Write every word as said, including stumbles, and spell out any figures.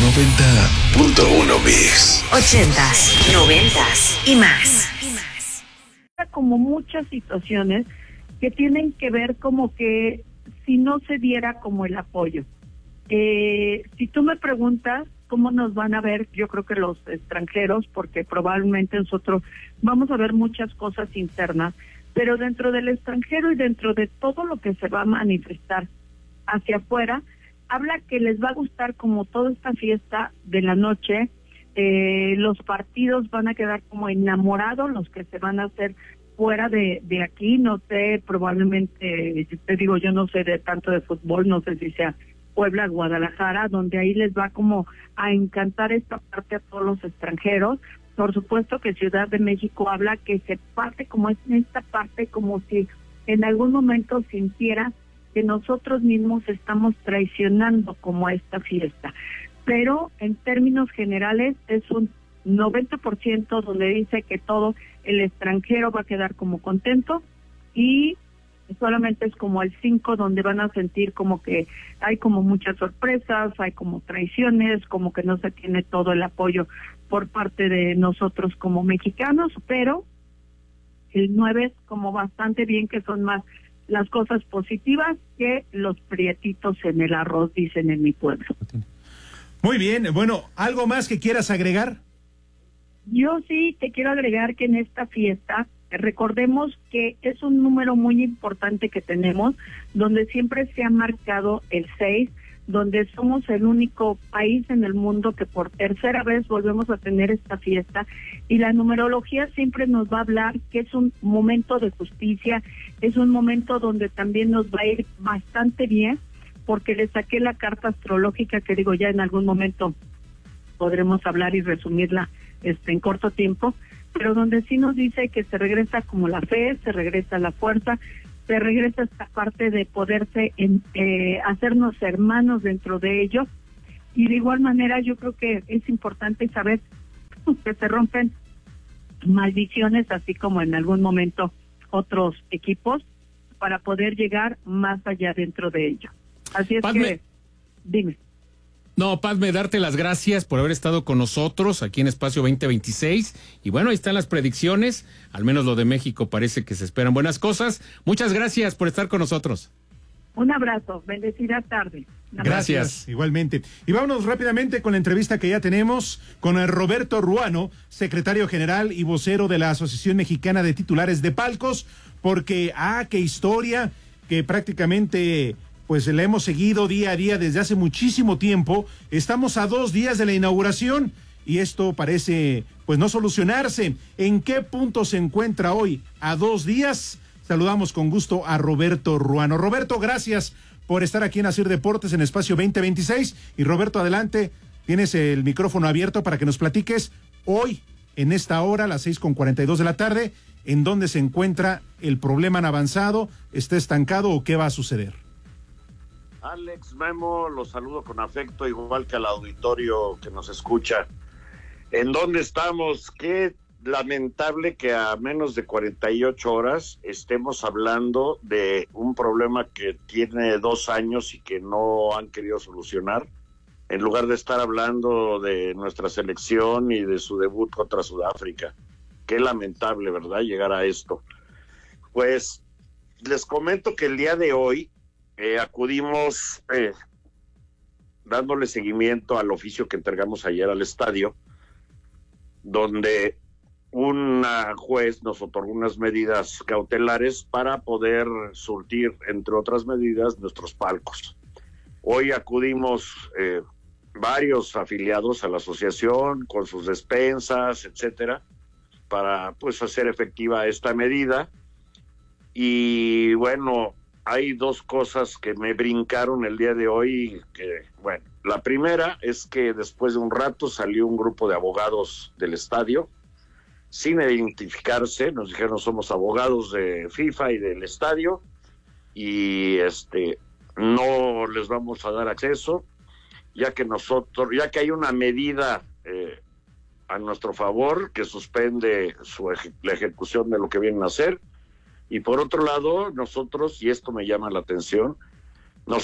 noventa punto uno Mix. Ochentas, noventas y más. Como muchas situaciones que tienen que ver como que si no se diera como el apoyo. Eh, si tú me preguntas cómo nos van a ver, yo creo que los extranjeros, porque probablemente nosotros vamos a ver muchas cosas internas, pero dentro del extranjero y dentro de todo lo que se va a manifestar hacia afuera, habla que les va a gustar como toda esta fiesta de la noche. Eh, los partidos van a quedar como enamorados, los que se van a hacer fuera de, de aquí, no sé, probablemente, te digo, yo no sé de tanto de fútbol, no sé si sea Puebla, Guadalajara, donde ahí les va como a encantar esta parte a todos los extranjeros. Por supuesto que Ciudad de México habla que se parte como es esta parte, como si en algún momento sintiera que nosotros mismos estamos traicionando como a esta fiesta. Pero en términos generales es un noventa por ciento donde dice que todo el extranjero va a quedar como contento, y solamente es como el cinco donde van a sentir como que hay como muchas sorpresas, hay como traiciones, como que no se tiene todo el apoyo por parte de nosotros como mexicanos, pero el nueve es como bastante bien, que son más las cosas positivas que los prietitos en el arroz, dicen en mi pueblo. Muy bien, bueno, ¿algo más que quieras agregar? Yo sí te quiero agregar que en esta fiesta recordemos que es un número muy importante que tenemos, donde siempre se ha marcado el seis, donde somos el único país en el mundo que por tercera vez volvemos a tener esta fiesta, y la numerología siempre nos va a hablar que es un momento de justicia, es un momento donde también nos va a ir bastante bien, porque le saqué la carta astrológica, que digo, ya en algún momento podremos hablar y resumirla este en corto tiempo, pero donde sí nos dice que se regresa como la fe, se regresa la fuerza, se regresa esta parte de poderse en, eh, hacernos hermanos dentro de ellos. Y de igual manera yo creo que es importante saber que se rompen maldiciones, así como en algún momento otros equipos, para poder llegar más allá dentro de ellos. Así es Padme. que, dime. No, Padme, darte las gracias por haber estado con nosotros aquí en Espacio veinte veintiséis. Y bueno, ahí están las predicciones. Al menos lo de México parece que se esperan buenas cosas. Muchas gracias por estar con nosotros. Un abrazo, bendecida tarde. Gracias. Gracias. Igualmente. Y vámonos rápidamente con la entrevista que ya tenemos con el Roberto Ruano, secretario general y vocero de la Asociación Mexicana de Titulares de Palcos, porque, ah, qué historia, que prácticamente pues la hemos seguido día a día desde hace muchísimo tiempo. Estamos a dos días de la inauguración y esto parece pues no solucionarse. ¿En qué punto se encuentra hoy a dos días? Saludamos con gusto a Roberto Ruano. Roberto, gracias por estar aquí en Asir Deportes en Espacio veinte veintiséis. Y Roberto, adelante, tienes el micrófono abierto para que nos platiques hoy, en esta hora, las seis con cuarenta y dos de la tarde, en dónde se encuentra el problema. ¿Han avanzado? ¿Está estancado o qué va a suceder? Alex, Memo, los saludo con afecto, igual que al auditorio que nos escucha. ¿En dónde estamos? Qué lamentable que a menos de cuarenta y ocho horas estemos hablando de un problema que tiene dos años y que no han querido solucionar, en lugar de estar hablando de nuestra selección y de su debut contra Sudáfrica. Qué lamentable, ¿verdad?, llegar a esto. Pues les comento que el día de hoy Eh, acudimos eh, dándole seguimiento al oficio que entregamos ayer al estadio, donde una juez nos otorgó unas medidas cautelares para poder surtir, entre otras medidas, nuestros palcos. Hoy acudimos eh, varios afiliados a la asociación con sus despensas, etcétera, para pues hacer efectiva esta medida. Y bueno, hay dos cosas que me brincaron el día de hoy, que, bueno, la primera es que después de un rato salió un grupo de abogados del estadio, sin identificarse, nos dijeron somos abogados de FIFA y del estadio, y este no les vamos a dar acceso, ya que nosotros, ya que hay una medida eh, a nuestro favor que suspende su eje- la ejecución de lo que vienen a hacer. Y por otro lado, nosotros, y esto me llama la atención,